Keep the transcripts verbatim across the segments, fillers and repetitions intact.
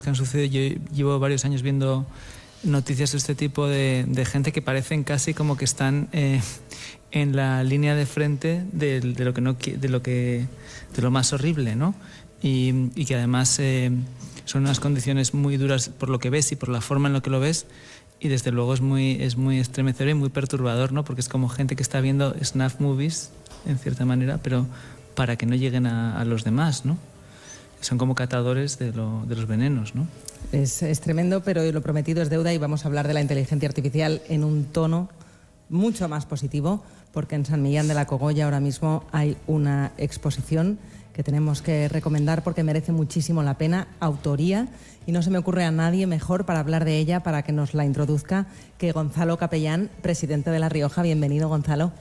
que han sucedido. Yo llevo varios años viendo noticias de este tipo de, de gente que parecen casi como que están eh, en la línea de frente de, de lo que no de lo que de lo más horrible, ¿no? Y, y que además eh, son unas condiciones muy duras por lo que ves y por la forma en la que lo ves, y desde luego es muy es muy estremecedor y muy perturbador, ¿no? Porque es como gente que está viendo snuff movies en cierta manera, pero para que no lleguen a, a los demás, ¿no? Son como catadores de, lo, de los venenos, ¿no? Es, es tremendo, pero lo prometido es deuda, y vamos a hablar de la inteligencia artificial en un tono mucho más positivo, porque en San Millán de la Cogolla ahora mismo hay una exposición que tenemos que recomendar porque merece muchísimo la pena, autoría, y no se me ocurre a nadie mejor para hablar de ella, para que nos la introduzca, que Gonzalo Capellán, presidente de La Rioja. Bienvenido, Gonzalo.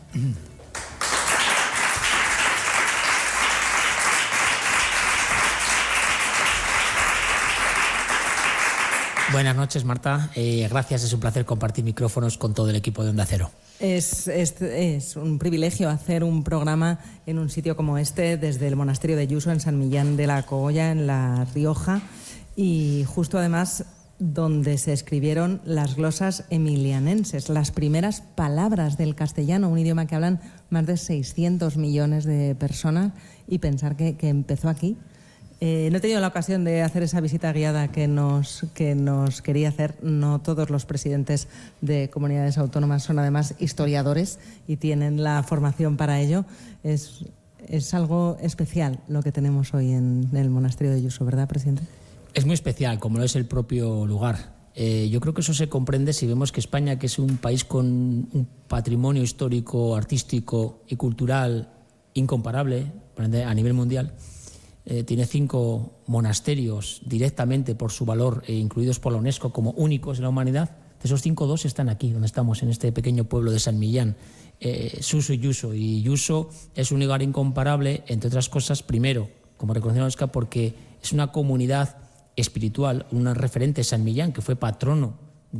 Buenas noches, Marta. Eh, gracias, es un placer compartir micrófonos con todo el equipo de Onda Cero. Es, es, es un privilegio hacer un programa en un sitio como este, desde el monasterio de Yuso, en San Millán de la Cogolla, en La Rioja, y justo además donde se escribieron las glosas emilianenses, las primeras palabras del castellano, un idioma que hablan más de seiscientos millones de personas, y pensar que, que empezó aquí. Eh, no he tenido la ocasión de hacer esa visita guiada que nos, que nos quería hacer. No todos los presidentes de comunidades autónomas son además historiadores y tienen la formación para ello. Es, es algo especial lo que tenemos hoy en el monasterio de Yuso, ¿verdad, presidente? Es muy especial, como lo es el propio lugar. Eh, yo creo que eso se comprende si vemos que España, que es un país con un patrimonio histórico, artístico y cultural incomparable a nivel mundial, Eh, tiene cinco monasterios directamente por su valor, eh, incluidos por la UNESCO como únicos en la humanidad. De esos cinco, dos están aquí, donde estamos, en este pequeño pueblo de San Millán, eh, Suso y Yuso. Y Yuso es un lugar incomparable, entre otras cosas, primero, como reconoció la UNESCO, porque es una comunidad espiritual, un referente, San Millán, que fue patrono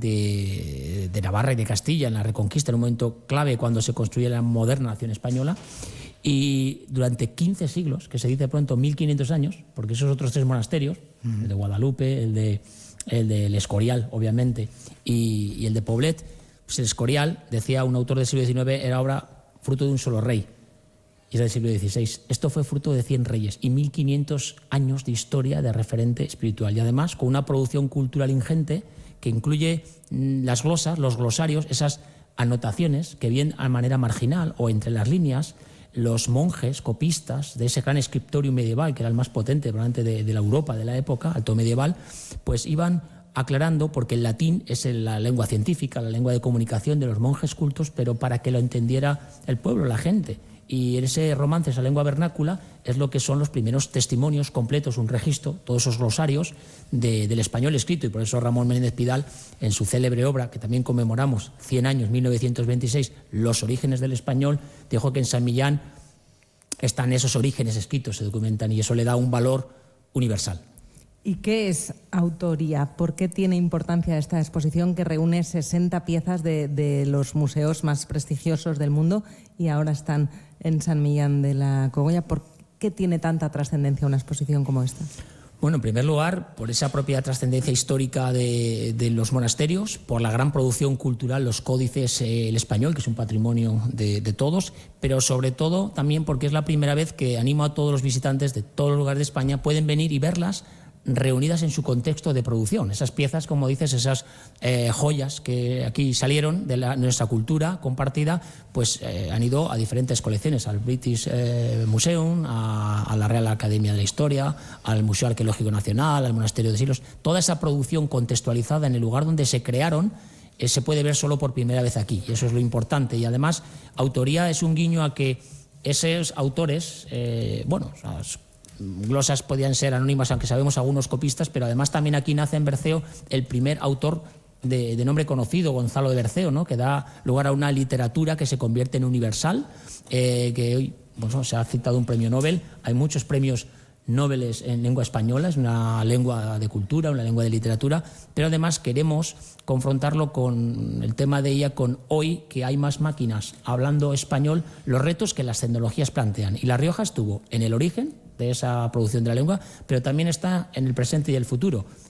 de, de Navarra y de Castilla en la Reconquista, en un momento clave cuando se construye la moderna nación española. Y durante quince siglos, que se dice pronto mil quinientos años, porque esos otros tres monasterios, uh-huh. el de Guadalupe, el de el del Escorial, obviamente, y, y el de Poblet, pues el Escorial, decía un autor del siglo diecinueve, era obra fruto de un solo rey, y es del siglo dieciséis. Esto fue fruto de cien reyes y mil quinientos años de historia de referente espiritual, y además con una producción cultural ingente que incluye las glosas, los glosarios, esas anotaciones que bien a manera marginal o entre las líneas, los monjes copistas de ese gran scriptorium medieval, que era el más potente probablemente de, de la Europa de la época, alto medieval, pues iban aclarando, porque el latín es la lengua científica, la lengua de comunicación de los monjes cultos, pero para que lo entendiera el pueblo, la gente. Y ese romance, esa lengua vernácula, es lo que son los primeros testimonios completos, un registro, todos esos glosarios de, del español escrito. Y por eso Ramón Menéndez Pidal, en su célebre obra, que también conmemoramos, cien años, mil novecientos veintiséis, Los orígenes del español, dijo que en San Millán están esos orígenes escritos, se documentan, y eso le da un valor universal. ¿Y qué es autoría? ¿Por qué tiene importancia esta exposición que reúne sesenta piezas de, de los museos más prestigiosos del mundo y ahora están en San Millán de la Cogolla? ¿Por qué tiene tanta trascendencia una exposición como esta? Bueno, en primer lugar, por esa propia trascendencia histórica de, de los monasterios, por la gran producción cultural, los códices, eh, el español, que es un patrimonio de, de todos, pero sobre todo también porque es la primera vez que animo a todos los visitantes de todos los lugares de España, pueden venir y verlas reunidas en su contexto de producción. Esas piezas, como dices, esas eh, joyas que aquí salieron de la, nuestra cultura compartida, pues eh, han ido a diferentes colecciones, al British eh, Museum, a, a la Real Academia de la Historia, al Museo Arqueológico Nacional, al Monasterio de Silos. Toda esa producción contextualizada en el lugar donde se crearon eh, se puede ver solo por primera vez aquí, y eso es lo importante. Y además, autoría es un guiño a que esos autores, eh, bueno, las glosas podían ser anónimas, aunque sabemos algunos copistas, pero además también aquí nace en Berceo el primer autor de, de nombre conocido, Gonzalo de Berceo, ¿no?, que da lugar a una literatura que se convierte en universal, eh, que hoy, bueno, se ha citado un premio Nobel, hay muchos premios Nobel en lengua española, es una lengua de cultura, una lengua de literatura, pero además queremos confrontarlo con el tema de ella, con hoy que hay más máquinas hablando español, los retos que las tecnologías plantean. Y La Rioja estuvo en el origen de esa producción de la lengua, pero también está en el presente y el futuro.